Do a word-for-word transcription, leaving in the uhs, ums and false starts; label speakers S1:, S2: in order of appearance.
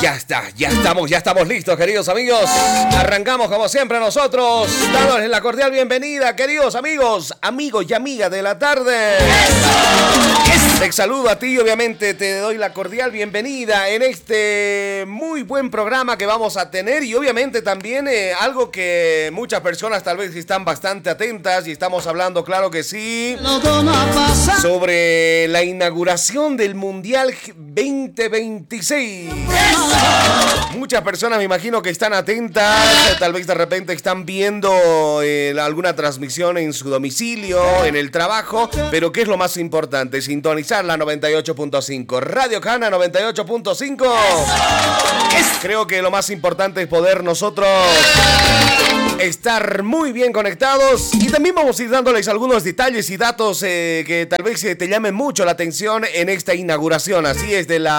S1: Ya está, ya estamos, ya estamos listos, queridos amigos. Arrancamos como siempre nosotros, dándoles la cordial bienvenida, queridos amigos, amigos y amigas de la tarde. Te saludo a ti, obviamente te doy la cordial bienvenida en este muy buen programa que vamos a tener y obviamente también eh, algo que muchas personas tal vez están bastante atentas y estamos hablando, claro que sí, sobre la inauguración del Mundial veinte veintiséis. Muchas personas me imagino que están atentas, tal vez de repente están viendo eh, alguna transmisión en su domicilio, en el trabajo, pero ¿qué es lo más importante? Sintonizar la noventa y ocho punto cinco, Radio Cana noventa y ocho punto cinco. Creo que lo más importante es poder nosotros estar muy bien conectados y también vamos a ir dándoles algunos detalles y datos eh, que tal vez eh, te llamen mucho la atención en esta inauguración, así es, de la